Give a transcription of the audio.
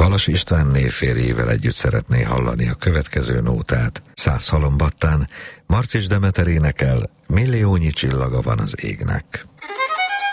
Kalas Istvánné férjével együtt szeretné hallani a következő nótát. 100 halombattán Marcics Demeter énekel Milliónyi csillaga van az égnek.